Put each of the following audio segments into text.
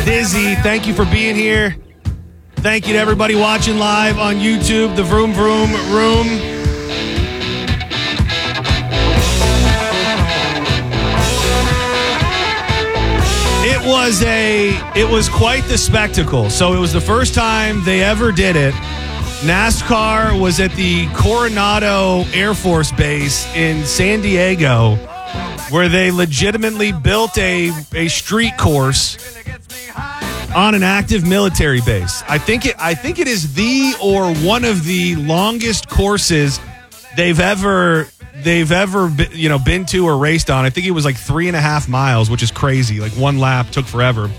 Dizzy, thank you for being here. Thank you to everybody watching live on YouTube, the Vroom Vroom Room. It was quite the spectacle. So it was the first time they ever did it. NASCAR was at the Coronado Air Force Base in San Diego, where they legitimately built a street course on an active military base. I think it is the or one of the longest courses they've ever been to or raced on. I think it was like 3.5 miles, which is crazy. Like one lap took forever.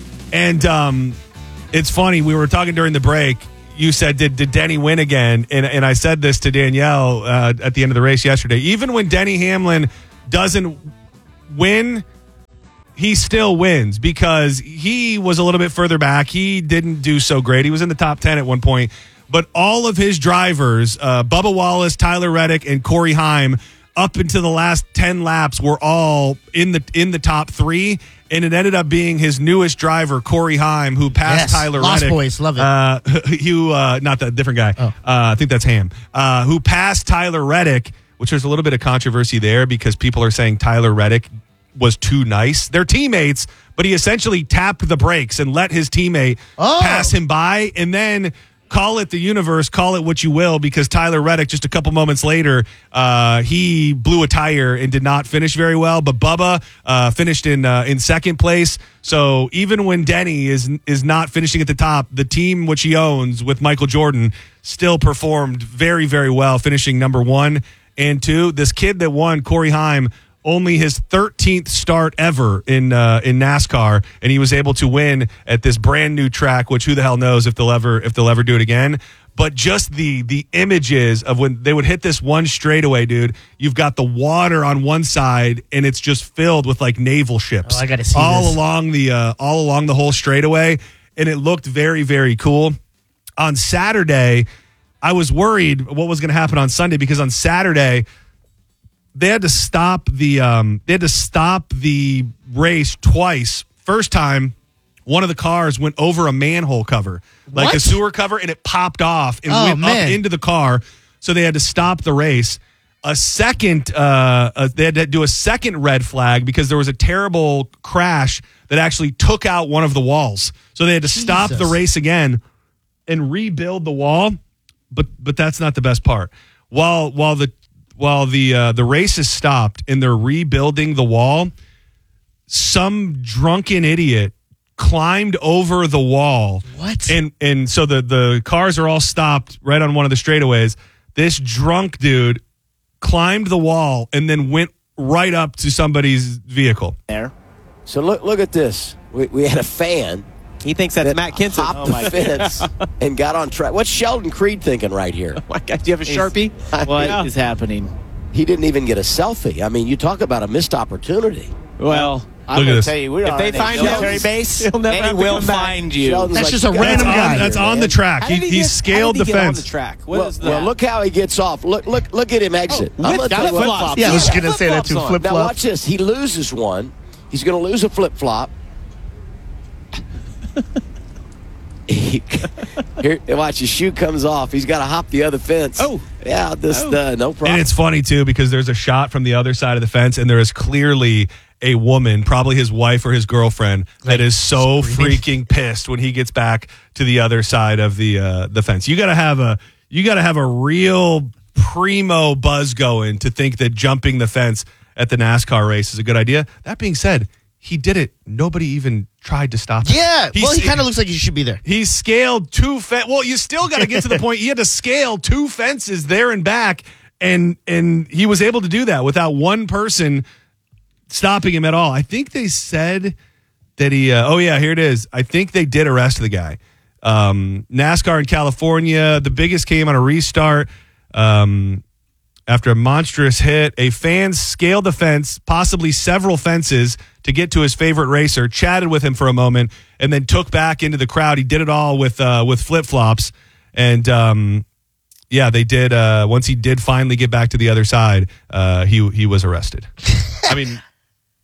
And it's funny. We were talking during the break. You said, did Denny win again? And I said this to Danielle at the end of the race yesterday. Even when Denny Hamlin doesn't win, he still wins because he was a little bit further back. He didn't do so great. He was in the top 10 at one point. But all of his drivers, Bubba Wallace, Tyler Reddick, and Corey Heim, up into the last 10 laps were all in the top 3. And it ended up being his newest driver, Corey Heim, who passed Tyler Lost Reddick. Boys, love it. Not that different guy. Oh. I think that's Ham. Who passed Tyler Reddick, which there's a little bit of controversy there because people are saying Tyler Reddick was too nice. They're teammates, but he essentially tapped the brakes and let his teammate pass him by, and then call it the universe, call it what you will, because Tyler Reddick, just a couple moments later, he blew a tire and did not finish very well. But Bubba finished in second place. So even when Denny is not finishing at the top, the team which he owns with Michael Jordan still performed very, very well, finishing number 1 and 2. This kid that won, Corey Heim, only his 13th start ever in NASCAR, and he was able to win at this brand new track, which who the hell knows if they'll ever do it again. But just the images of when they would hit this one straightaway, dude, you've got the water on one side and it's just filled with like naval ships. I got to see all this. along the whole straightaway, and it looked very, very cool. On Saturday, I was worried what was going to happen on Sunday because on Saturday they had to stop the race twice. First time, one of the cars went over a manhole cover, like a sewer cover, and it popped off and went up into the car. So they had to stop the race. They had to do a second red flag because there was a terrible crash that actually took out one of the walls. So they had to stop the race again and rebuild the wall. But that's not the best part. While the race is stopped and they're rebuilding the wall, some drunken idiot climbed over the wall. What? And so the cars are all stopped right on one of the straightaways. This drunk dude climbed the wall and then went right up to somebody's vehicle. There. So look at this. We had a fan. He thinks that's Matt Kenseth. Hopped the fence and got on track. What's Sheldon Creed thinking right here? Oh my God, do you have a Sharpie? What is happening? He didn't even get a selfie. I mean, you talk about a missed opportunity. Well, I'm going to tell you, if they find military him, base, he'll never and he have to will come back. find you. Sheldon's That's like, just a "You got random it guy. That's here, on man." the track. How did He scaled the get on fence. the track? What is that? Well, look how he gets off. Look at him exit. I'm gonna tell you what- flip-flops. Yeah, I was going to say that too. Flip-flops on. Flip Now flop. watch this. He loses one. He's going to lose a flip flop. Here, watch his shoe comes off. He's got to hop the other fence. Oh. Yeah, no problem. And it's funny, too, because there's a shot from the other side of the fence, and there is clearly a woman, probably his wife or his girlfriend, that is so freaking pissed when he gets back to the other side of the fence. You got to have a real primo buzz going to think that jumping the fence at the NASCAR race is a good idea. That being said, he did it. Nobody even tried to stop him. Yeah. Well, he kind of looks like he should be there. He scaled 2 fences. Well, you still got to get to the point. He had to scale 2 fences there and back, and he was able to do that without one person stopping him at all. I think they said that he. Here it is. I think they did arrest the guy. NASCAR in California. The biggest came on a restart. After a monstrous hit, a fan scaled the fence, possibly several fences, to get to his favorite racer, chatted with him for a moment, and then took back into the crowd. He did it all with flip-flops. And, they did. Once he did finally get back to the other side, he was arrested. I mean,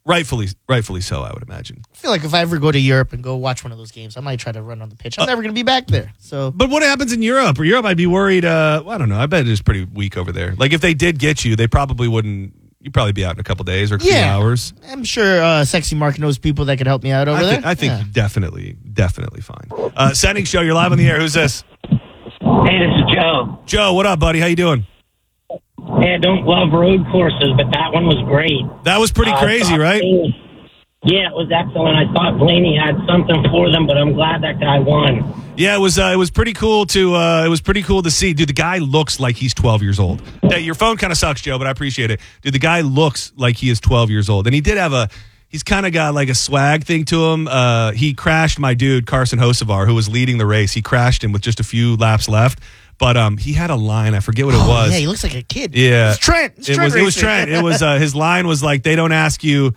Rightfully so, I would imagine. I feel like if I ever go to Europe and go watch one of those games, I might try to run on the pitch. I'm never going to be back there. So, but what happens in Europe? Or Europe, I'd be worried. Well, I don't know. I bet it is pretty weak over there. Like if they did get you, they probably wouldn't. You'd probably be out in a couple days or a few hours. I'm sure Sexy Mark knows people that could help me out over there. I think definitely fine. Sending show, you're live on the air. Who's this? Hey, this is Joe. Joe, what up, buddy? How you doing? Hey, I don't love road courses, but that one was great. That was pretty crazy, right? Yeah, it was excellent. I thought Blaney had something for them, but I'm glad that guy won. Yeah, it was pretty cool to see. Dude, the guy looks like he's 12 years old. Your phone kind of sucks, Joe, but I appreciate it. Dude, the guy looks like he is 12 years old. And he did have he's kind of got like a swag thing to him. He crashed my dude, Carson Hocevar, who was leading the race. He crashed him with just a few laps left. But he had a line. I forget what it was. Yeah, he looks like a kid. Yeah. It's Trent. It was Trent. It was his line was like, they don't ask you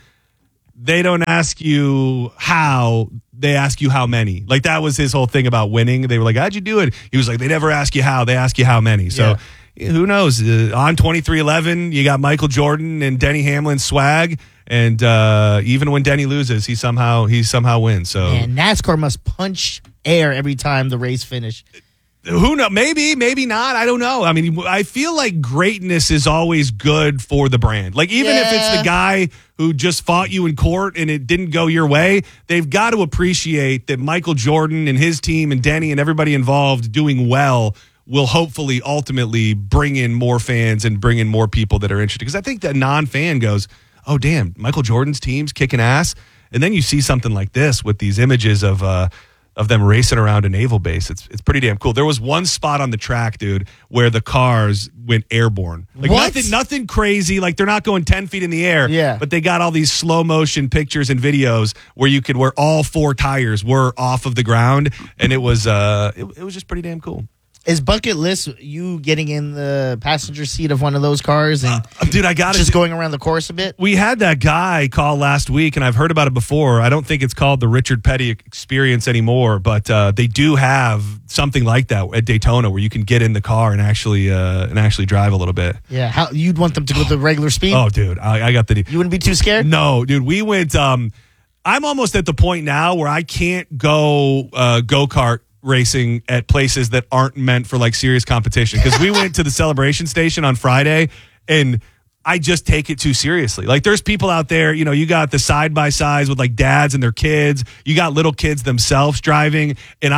how, they ask you how many. Like that was his whole thing about winning. They were like, how'd you do it? He was like, they never ask you how, they ask you how many. So who knows? On 2311, you got Michael Jordan and Denny Hamlin's swag. And even when Denny loses, he somehow wins. So and NASCAR must punch air every time the race finish. Who knows? Maybe not. I don't know. I mean, I feel like greatness is always good for the brand. Like, even if it's the guy who just fought you in court and it didn't go your way, they've got to appreciate that Michael Jordan and his team and Denny and everybody involved doing well will hopefully ultimately bring in more fans and bring in more people that are interested. Because I think that non-fan goes, oh, damn, Michael Jordan's team's kicking ass. And then you see something like this with these images of them racing around a naval base. It's pretty damn cool. There was one spot on the track, dude, where the cars went airborne. Like nothing crazy. Like they're not going 10 feet in the air. Yeah. But they got all these slow motion pictures and videos where all four tires were off of the ground, and it was just pretty damn cool. Is bucket list you getting in the passenger seat of one of those cars and dude, I got just going around the course a bit? We had that guy call last week, and I've heard about it before. I don't think it's called the Richard Petty experience anymore, but they do have something like that at Daytona where you can get in the car and actually drive a little bit. Yeah, how you'd want them to go the regular speed? Oh, dude, I got the. You wouldn't be too scared? No, dude, we went. I'm almost at the point now where I can't go go-kart racing at places that aren't meant for like serious competition, because we went to the celebration station on Friday and I just take it too seriously. Like there's people out there, you got the side by sides with like dads and their kids, you got little kids themselves driving, and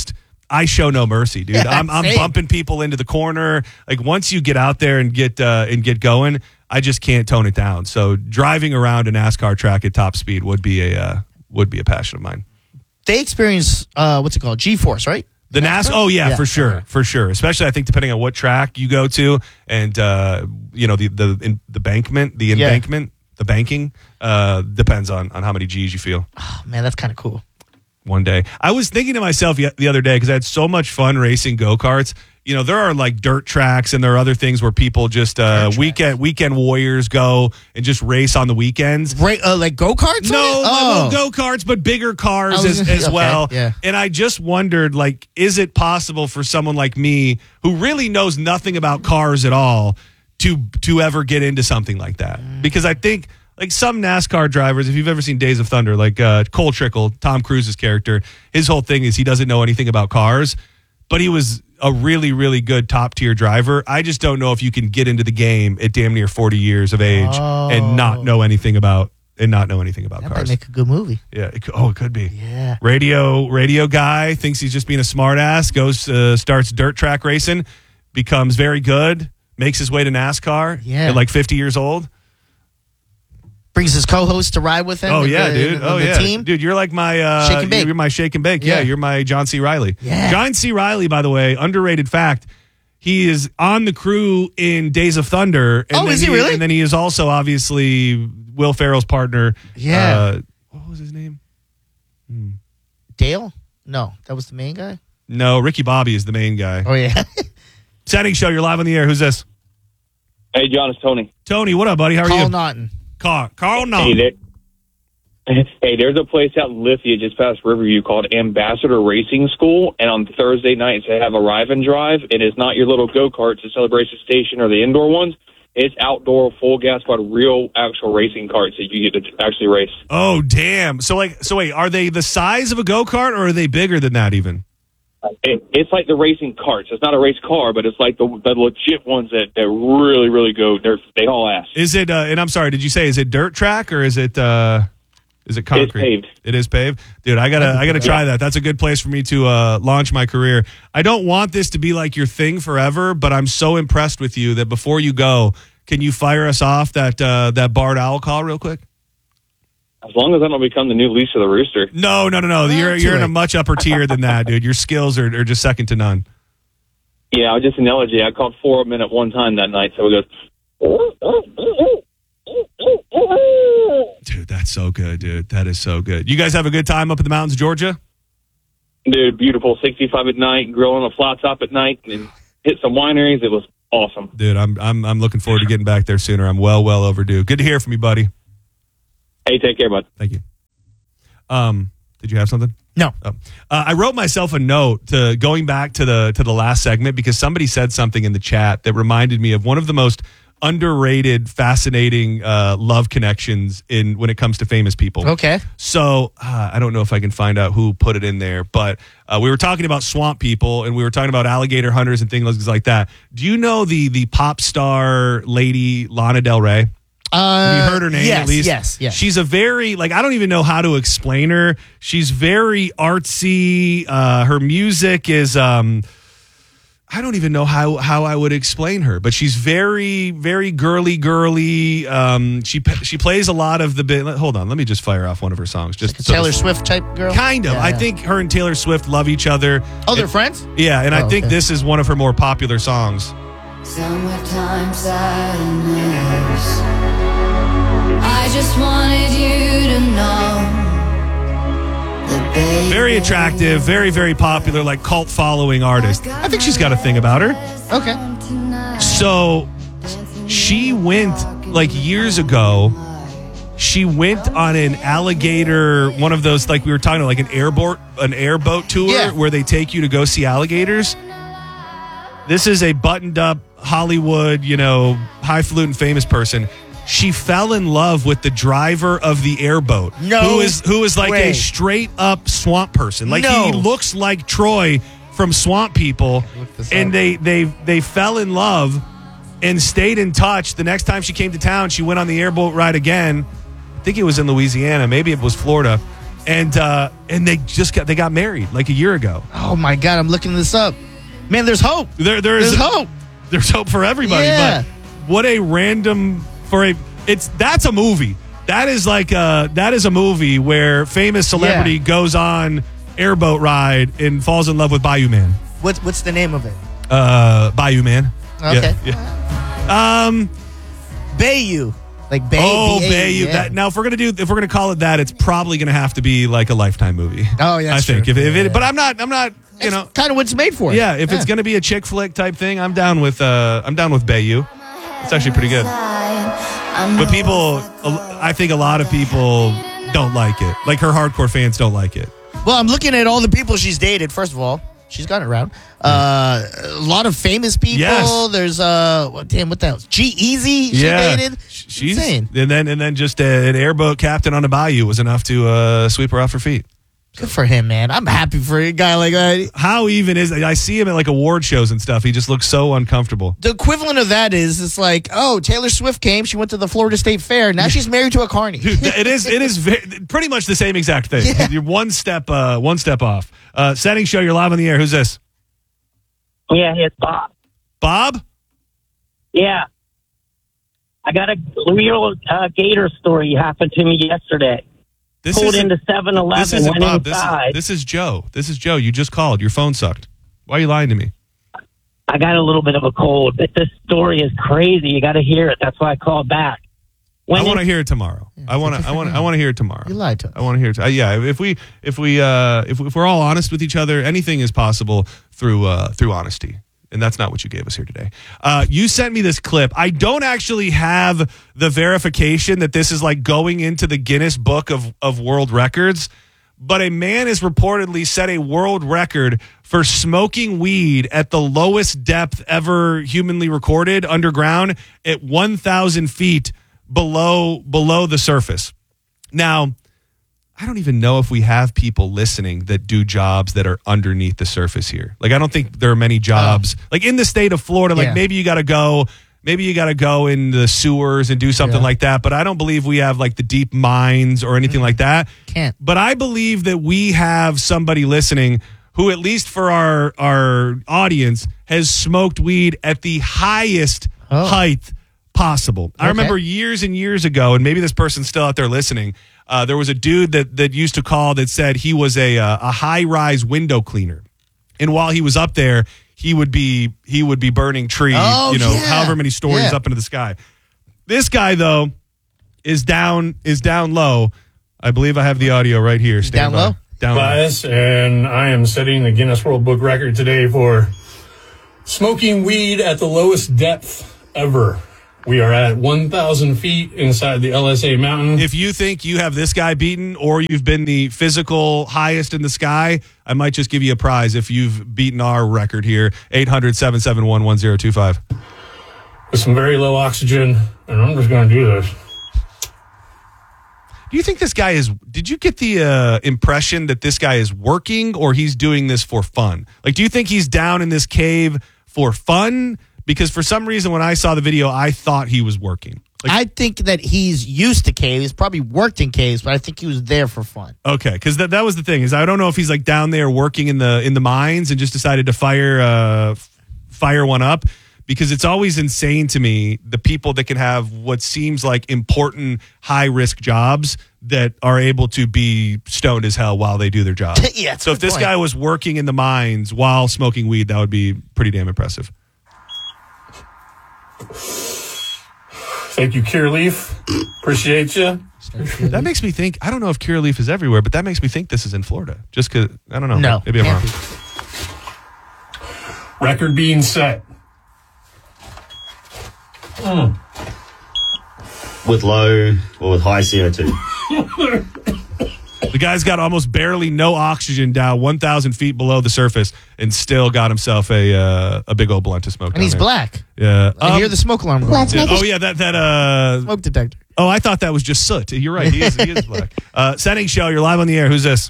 I show no mercy, dude. I'm bumping people into the corner. Like once you get out there and get going, I just can't tone it down. So driving around a NASCAR track at top speed would be a passion of mine. They experience what's it called? G-Force, right? The NASCAR? Oh yeah, for sure, right. For sure. Especially I think depending on what track you go to, and the embankment, the banking depends on how many G's you feel. Oh man, that's kind of cool. One day, I was thinking to myself the other day, because I had so much fun racing go-karts. There are like dirt tracks, and there are other things where people just weekend warriors go and just race on the weekends. Right, like go-karts? No, go-karts, but bigger cars as well. Yeah. And I just wondered, like, is it possible for someone like me who really knows nothing about cars at all to ever get into something like that? Because I think like some NASCAR drivers, if you've ever seen Days of Thunder, like Cole Trickle, Tom Cruise's character, his whole thing is he doesn't know anything about cars, but he was a really, really good top-tier driver. I just don't know if you can get into the game at damn near 40 years of age and not know anything about cars. That might make a good movie. Yeah. It could be. Yeah. Radio guy thinks he's just being a smartass, goes, starts dirt track racing, becomes very good, makes his way to NASCAR at like 50 years old. Brings his co-host to ride with him. Oh, yeah, dude. The team. Dude, you're like my... Shake and bake. You're my shake and bake. Yeah, you're my John C. Reilly. Yeah. John C. Reilly, by the way, underrated fact, he is on the crew in Days of Thunder. And is he really? And then he is also, obviously, Will Ferrell's partner. Yeah. What was his name? Dale? No, that was the main guy? No, Ricky Bobby is the main guy. Oh, yeah. Setting show, you're live on the air. Who's this? Hey, John, it's Tony. Tony, what up, buddy? How are you? Carl Naughton. Carl Naughton. Hey, there's a place out in Lithia just past Riverview called Ambassador Racing School, and on Thursday nights they have Arrive and Drive. It is not your little go-kart to Celebration Station or the indoor ones. It's outdoor, full gas squad, real actual racing carts that you get to actually race. Oh, damn. So wait, are they the size of a go-kart or are they bigger than that even? It's like the racing carts. It's not a race car, but it's like the legit ones that really, really go. They haul ass. Is it? And I'm sorry, did you say is it dirt track or is it concrete? It's paved. It is paved, dude. I gotta try that. That's a good place for me to launch my career. I don't want this to be like your thing forever, but I'm so impressed with you that before you go, can you fire us off that Bard Owl call real quick? As long as I don't become the new Lisa the Rooster. No. You're in a much upper tier than that, dude. Your skills are just second to none. Yeah, just an analogy. I called 4 of them at one time that night, so it goes. Dude, that's so good, dude. That is so good. You guys have a good time up in the mountains, Georgia? Dude, beautiful. 65 at night, grill on a flat top at night, and hit some wineries. It was awesome. Dude, I'm looking forward to getting back there sooner. I'm well overdue. Good to hear from you, buddy. Hey, take care, bud. Thank you. Did you have something? No. Oh. I wrote myself a note to going back to the last segment because somebody said something in the chat that reminded me of one of the most underrated, fascinating love connections when it comes to famous people. Okay. So I don't know if I can find out who put it in there, but we were talking about swamp people and we were talking about alligator hunters and things like that. Do you know the pop star lady Lana Del Rey? Have you heard her name at least? Yes. She's a very, I don't even know how to explain her. She's very artsy. Her music is, I don't even know how I would explain her, but she's very, very girly. She plays a lot of the, hold on, let me just fire off one of her songs. Just like a Taylor Swift type girl? Kind of. Yeah, I think her and Taylor Swift love each other. Oh, they're friends? Yeah, and I think this is one of her more popular songs. Summertime sadness. I just wanted you to know. Very attractive, very, very popular, like cult following artist. I think she's got a thing about her. Okay. So she went years ago. She went on an alligator, one of those we were talking about, an airboat tour where they take you to go see alligators. This is a buttoned up Hollywood, highfalutin famous person. She fell in love with the driver of the airboat, who is a straight up swamp person. He looks like Troy from Swamp People, and they fell in love and stayed in touch. The next time she came to town, she went on the airboat ride again. I think it was in Louisiana, maybe it was Florida, and they got married a year ago. Oh my God, I'm looking this up. Man, there's hope. There's hope. There's hope for everybody. Yeah. But what a random that's a movie. That is a movie where famous celebrity goes on airboat ride and falls in love with Bayou Man. What's the name of it? Bayou Man. Okay. Yeah. Bayou. Bayou. Yeah. Now, if we're gonna call it that, it's probably gonna have to be a Lifetime movie. Oh yeah, I think. But I'm not. It's kind of what it's made for. Yeah, if it's gonna be a chick flick type thing, I'm down with Bayou. It's actually pretty good. But I think a lot of people don't like it. Her hardcore fans don't like it. Well, I'm looking at all the people she's dated. First of all, she's gotten around. A lot of famous people. Yes. There's what the hell? G-Eazy she dated. She's insane. And then just an airboat captain on the bayou was enough to sweep her off her feet. Good for him, man. I'm happy for a guy like that. How even is it? I see him at award shows and stuff. He just looks so uncomfortable. The equivalent of that is it's Taylor Swift came. She went to the Florida State Fair. Now she's married to a carny. Dude, it is pretty much the same exact thing. Yeah. You're one step off. Setting show. You're live on the air. Who's this? Yeah, it's Bob. Bob? Yeah. I got a real gator story happened to me yesterday. Pulled into 7-Eleven, went Bob. inside. This is Joe. This is Joe. You just called. Your phone sucked. Why are you lying to me? I got a little bit of a cold, but this story is crazy. You got to hear it. That's why I called back. I want to hear it tomorrow. I want to hear it tomorrow. You lied to us. I want to hear it. Yeah. If we're all honest with each other, anything is possible through honesty. And that's not what you gave us here today. You sent me this clip. I don't actually have the verification that this is going into the Guinness Book of World Records, but a man has reportedly set a world record for smoking weed at the lowest depth ever humanly recorded underground at 1,000 feet below the surface. Now, I don't even know if we have people listening that do jobs that are underneath the surface here. Like, I don't think there are many jobs. Like, in the state of Florida, like, maybe you got to go in the sewers and do something like that. But I don't believe we have, like, the deep mines or anything like that. Can't. But I believe that we have somebody listening who, at least for our audience, has smoked weed at the highest height possible. I remember years and years ago, and maybe this person's still out there listening, there was a dude that used to call that said he was a high-rise window cleaner. And while he was up there, he would be burning trees, however many stories up into the sky. This guy, though, is down low. I believe I have the audio right here. Down low? Down low. And I am setting the Guinness World Book record today for smoking weed at the lowest depth ever. We are at 1,000 feet inside the LSA mountain. If you think you have this guy beaten or you've been the physical highest in the sky, I might just give you a prize if you've beaten our record here. 800-771-1025. With some very low oxygen, and I'm just going to do this. Do you think this guy is... Did you get the impression that this guy is working or he's doing this for fun? Like, do you think he's down in this cave for fun? Because for some reason, when I saw the video, I thought he was working. Like, I think that he's used to caves, probably worked in caves, but I think he was there for fun. Okay, because that was the thing, is I don't know if he's like down there working in the mines and just decided to fire one up, because it's always insane to me, the people that can have what seems like important high-risk jobs that are able to be stoned as hell while they do their job. Yeah, so if this guy was working in the mines while smoking weed, that would be pretty damn impressive. Thank you, Cure Leaf. Appreciate you. That makes me think, I don't know if Cure Leaf is everywhere, but that makes me think this is in Florida. Just because, I don't know. No. Maybe I'm wrong. Record being set. With low or with high CO2. The guy's got almost barely no oxygen down 1,000 feet below the surface and still got himself a big old blunt to smoke. And he's black. Yeah. I hear the smoke alarm going. That smoke detector. Oh, I thought that was just soot. You're right. He is black. Setting show. You're live on the air. Who's this?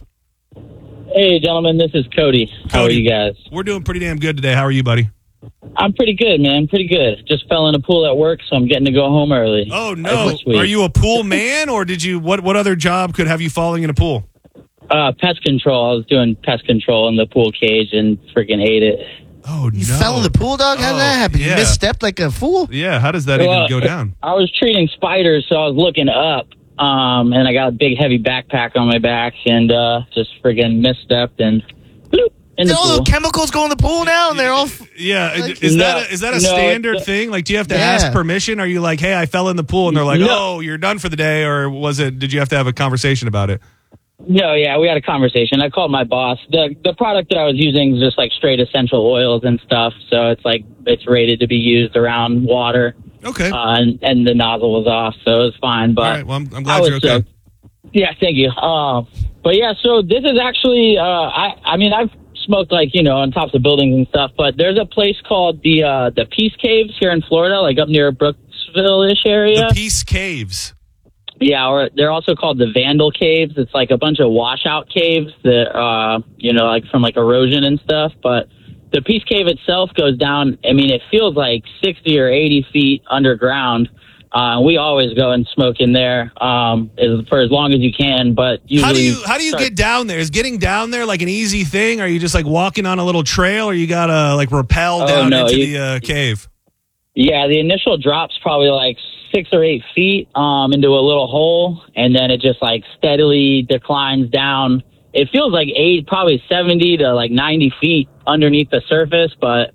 Hey, gentlemen. This is Cody. How are you guys? We're doing pretty damn good today. How are you, buddy? I'm pretty good, man. Pretty good. Just fell in a pool at work, so I'm getting to go home early. Oh, no. Are you a pool man, or did you? What other job could have you falling in a pool? Pest control. I was doing pest control in the pool cage and freaking ate it. Oh, no. You fell in the pool, dog? How did that happen? You misstepped like a fool? Yeah, how does that even go down? I was treating spiders, so I was looking up, and I got a big, heavy backpack on my back, and just friggin' misstepped, and bloop, in the all pool. the chemicals go in the pool now, and they're all... Yeah, is that a standard thing? Like, do you have to ask permission? Are you like, hey, I fell in the pool, and they're like, oh, you're done for the day, or did you have to have a conversation about it? No, yeah, we had a conversation. I called my boss. The product that I was using is just like straight essential oils and stuff, so it's rated to be used around water. Okay. And the nozzle was off, so it was fine. But all right, well, I'm glad you're okay. Yeah, thank you. But yeah, so this is actually, I mean, I've smoked on tops of buildings and stuff, but there's a place called the Peace Caves here in Florida, like up near Brooksville-ish area. The Peace Caves. Yeah, or they're also called the Vandal Caves. It's like a bunch of washout caves that, like from like erosion and stuff. But the Peace Cave itself goes down, I mean, it feels like 60 or 80 feet underground. We always go and smoke in there for as long as you can. But usually, how do you get down there? Is getting down there like an easy thing? Are you just like walking on a little trail, or you gotta like rappel down into the cave? Yeah, the initial drop's probably like 6 or 8 feet into a little hole, and then it just like steadily declines down. It feels like probably 70 to like 90 feet underneath the surface, but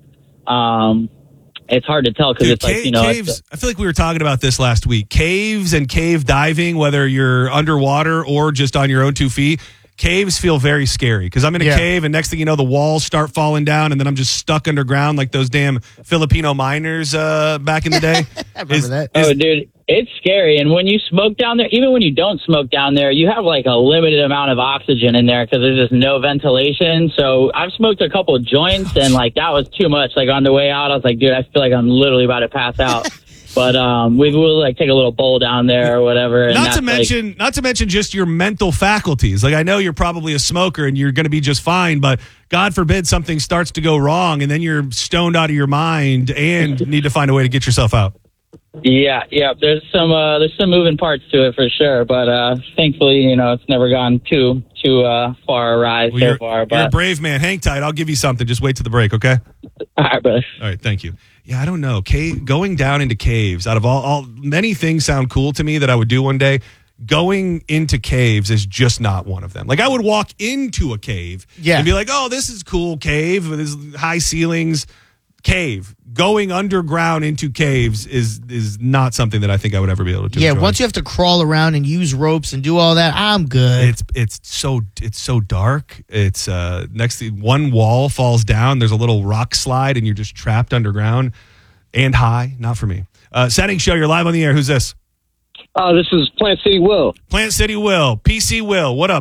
it's hard to tell because it's like, caves. I feel like we were talking about this last week. Caves and cave diving, whether you're underwater or just on your own 2 feet, caves feel very scary because I'm in a cave and next thing you know, the walls start falling down and then I'm just stuck underground like those damn Filipino miners back in the day. I remember that. Oh, dude, it's scary. And when you smoke down there, even when you don't smoke down there, you have like a limited amount of oxygen in there because there's just no ventilation. So I've smoked a couple of joints and like that was too much. Like on the way out, I was like, dude, I feel like I'm literally about to pass out. But we will like take a little bowl down there or whatever. And not to mention just your mental faculties. Like I know you're probably a smoker and you're going to be just fine, but God forbid something starts to go wrong and then you're stoned out of your mind and need to find a way to get yourself out. Yeah. There's some moving parts to it for sure, but thankfully, it's never gone too far awry so far. But you're a brave man. Hang tight. I'll give you something. Just wait to the break, okay? All right, brother. All right, thank you. Yeah, I don't know. Going down into caves, out of all many things sound cool to me that I would do one day. Going into caves is just not one of them. Like I would walk into a cave and be like, oh, this is cool cave. There's high ceilings. Cave. Going underground into caves is not something that I think I would ever be able to do. Yeah, once you have to crawl around and use ropes and do all that, I'm good. It's so dark. It's next thing, one wall falls down. There's a little rock slide, and you're just trapped underground and high. Not for me. Setting show. You're live on the air. Who's this? This is Plant City Will. Plant City Will. PC Will. What up?